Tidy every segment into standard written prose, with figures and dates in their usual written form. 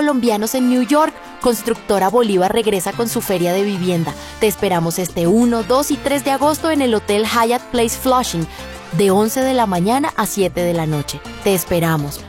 colombianos en New York. Constructora Bolívar regresa con su feria de vivienda. Te esperamos este 1, 2 y 3 de agosto en el Hotel Hyatt Place Flushing, de 11 de la mañana a 7 de la noche. Te esperamos.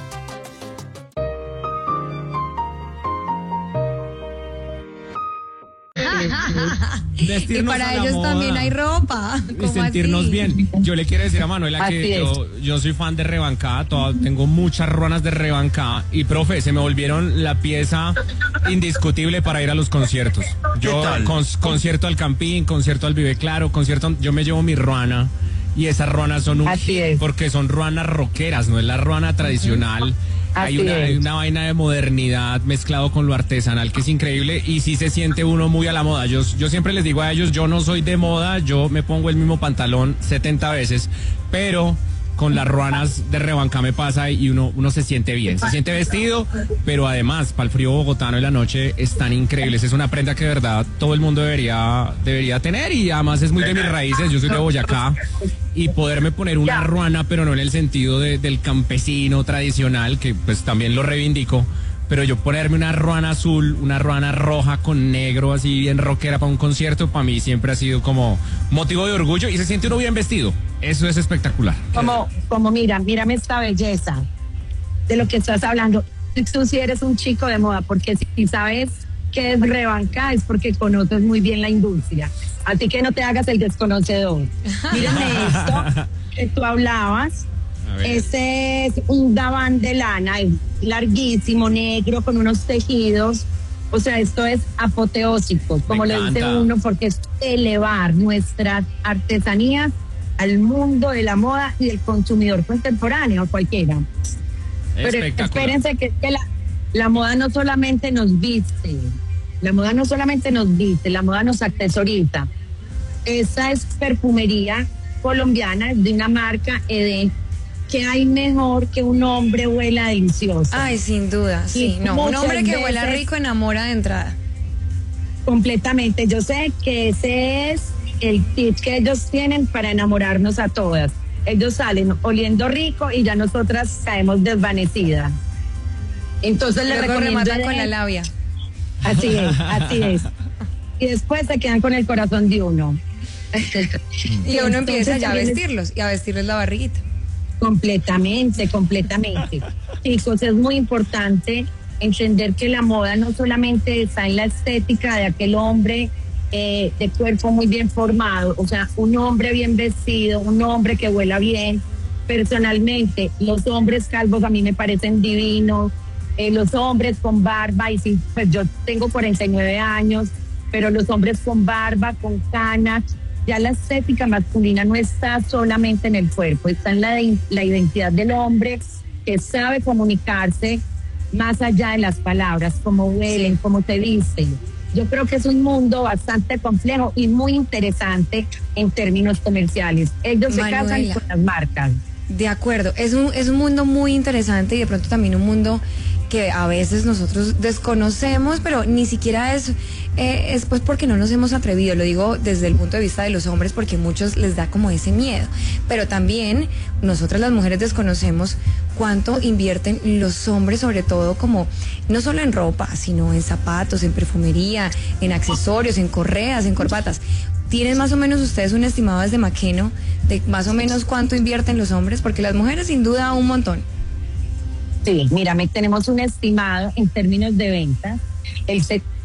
Y para ellos también hay ropa. Y sentirnos así? bien. Yo le quiero decir a Manuela Así que es. yo soy fan de rebancada, tengo muchas ruanas de rebancada y profe, se me volvieron la pieza indiscutible para ir a los conciertos. Yo concierto al Campín, concierto al Vive Claro, yo me llevo mi ruana y esas ruanas son un Así hit es. porque son ruanas rockeras, no es la ruana tradicional. Hay una vaina de modernidad mezclado con lo artesanal que es increíble y sí se siente uno muy a la moda. Yo siempre les digo a ellos, yo no soy de moda, yo me pongo el mismo pantalón 70 veces, pero con las ruanas de rebanca me pasa y uno se siente bien, se siente vestido, pero además para el frío bogotano en la noche están increíbles. Es una prenda que de verdad todo el mundo debería tener y además es muy de mis raíces. Yo soy de Boyacá y poderme poner una ruana, pero no en el sentido del campesino tradicional, que pues también lo reivindico, pero yo ponerme una ruana azul, una ruana roja con negro así bien rockera para un concierto, para mí siempre ha sido como motivo de orgullo y se siente uno bien vestido. Eso es espectacular. Como mírame esta belleza de lo que estás hablando. Tú sí eres un chico de moda, porque si sabes que es rebanca es porque conoces muy bien la industria. Así que no te hagas el desconocedor. Mírame esto que tú hablabas. Ese es un gabán de lana, es larguísimo, negro, con unos tejidos. O sea, esto es apoteósico, como le dice uno, porque es elevar nuestras artesanías al mundo de la moda y del consumidor contemporáneo, cualquiera. Pero espérense que la moda no solamente nos viste, la moda nos accesoriza. Esa es perfumería colombiana de una marca Eden. ¿Qué hay mejor que un hombre huela delicioso? Ay, sin duda, sí. No, un hombre que huela rico enamora de entrada. Completamente. Yo sé que ese es el tip que ellos tienen para enamorarnos a todas. Ellos salen oliendo rico y ya nosotras caemos desvanecidas. Entonces les recomiendo con la labia. Así es. Y después se quedan con el corazón de uno. Y uno empieza ya a vestirlos y a vestirles la barriguita. Completamente. Chicos, es muy importante entender que la moda no solamente está en la estética de aquel hombre de cuerpo muy bien formado, o sea, un hombre bien vestido, un hombre que huela bien. Personalmente, los hombres calvos a mí me parecen divinos, los hombres con barba, y sí, pues yo tengo 49 años, pero los hombres con barba, con canas, ya la estética masculina no está solamente en el cuerpo, está en la identidad del hombre que sabe comunicarse más allá de las palabras, cómo huelen, cómo te visten. Yo creo que es un mundo bastante complejo y muy interesante en términos comerciales. Ellos se casan con las marcas. De acuerdo, es un mundo muy interesante y de pronto también un mundo que a veces nosotros desconocemos, pero ni siquiera es pues porque no nos hemos atrevido. Lo digo desde el punto de vista de los hombres, porque a muchos les da como ese miedo, pero también nosotras las mujeres desconocemos cuánto invierten los hombres, sobre todo como no solo en ropa, sino en zapatos, en perfumería, en accesorios, en correas, en corbatas. ¿Tienen más o menos ustedes un estimado desde Maqueno de más o menos cuánto invierten los hombres? Porque las mujeres sin duda un montón. Sí, mírame, tenemos un estimado en términos de ventas. El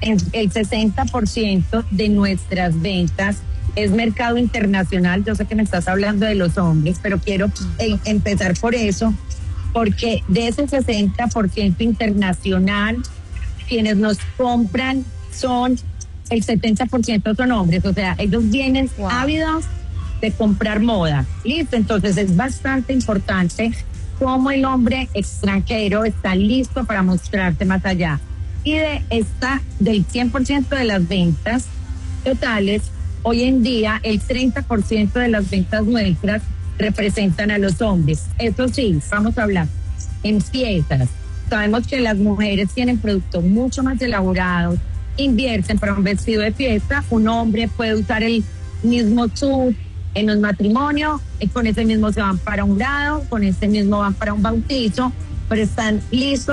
60% de nuestras ventas es mercado internacional. Yo sé que me estás hablando de los hombres, pero quiero empezar por eso, porque de ese 60% internacional, quienes nos compran son el 70% son hombres. O sea, ellos vienen ávidos de comprar moda. Listo, entonces es bastante importante cómo el hombre extranjero está listo para mostrarse más allá. Y del 100% de las ventas totales, hoy en día el 30% de las ventas nuestras representan a los hombres. Eso sí, vamos a hablar en piezas. Sabemos que las mujeres tienen productos mucho más elaborados, invierten para un vestido de fiesta. Un hombre puede usar el mismo suit en un matrimonio, y con ese mismo se van para un grado, con ese mismo van para un bautizo, pero están listos